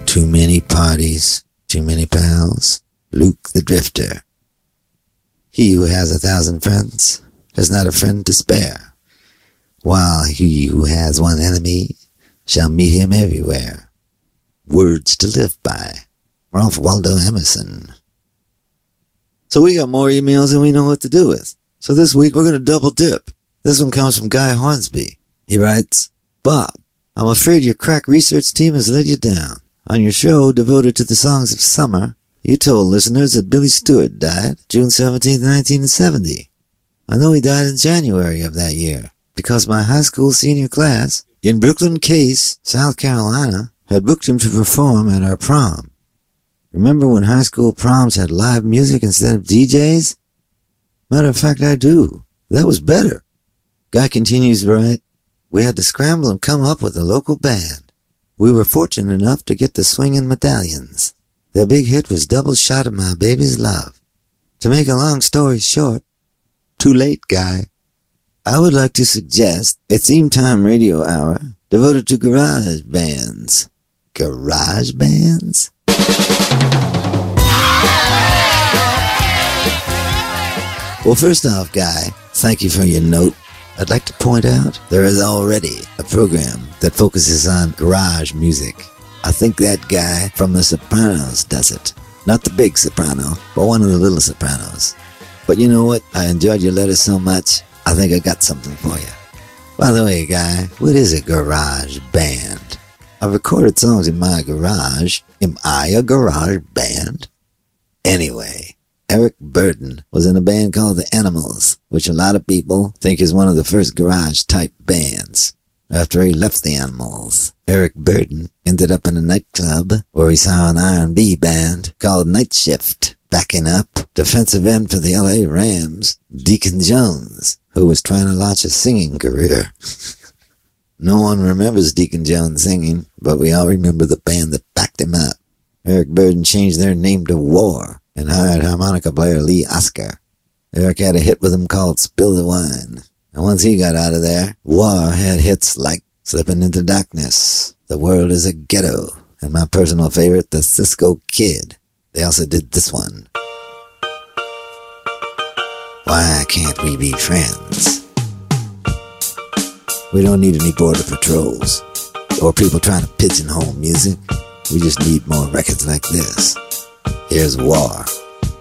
Too many parties, too many pals. Luke the Drifter. He who has 1,000 friends has not a friend to spare, while he who has one enemy shall meet him everywhere. Words to live by. Ralph Waldo Emerson. So we got more emails than we know what to do with. So this week we're going to double dip. This one comes from Guy Hornsby. He writes, Bob, I'm afraid your crack research team has let you down. On your show devoted to the songs of summer, you told listeners that Billy Stewart died June 17, 1970. I know he died in January of that year because my high school senior class in Brooklyn Case, South Carolina, had booked him to perform at our prom. Remember when high school proms had live music instead of DJs? Matter of fact, I do. That was better. Guy continues to write, we had to scramble and come up with a local band. We were fortunate enough to get the Swingin' Medallions. Their big hit was Double Shot of My Baby's Love. To make a long story short, too late, Guy. I would like to suggest a theme time radio hour devoted to garage bands. Garage bands? Well, first off, Guy, thank you for your note. I'd like to point out there is already a program that focuses on garage music. I think that guy from The Sopranos does it. Not the big soprano, but one of the little sopranos. But you know what? I enjoyed your letter so much, I think I got something for you. By the way, Guy, what is a garage band? I've recorded songs in my garage. Am I a garage band? Anyway, Eric Burdon was in a band called The Animals, which a lot of people think is one of the first garage-type bands. After he left The Animals, Eric Burdon ended up in a nightclub where he saw an R&B band called Night Shift backing up defensive end for the LA Rams, Deacon Jones, who was trying to launch a singing career. No one remembers Deacon Jones singing, but we all remember the band that backed him up. Eric Burdon changed their name to War and hired harmonica player Lee Oskar. Eric had a hit with him called Spill the Wine. And once he got out of there, War had hits like Slipping into Darkness, The World is a Ghetto, and my personal favorite, The Cisco Kid. They also did this one. Why can't we be friends? We don't need any border patrols or people trying to pigeonhole music. We just need more records like this. Here's War.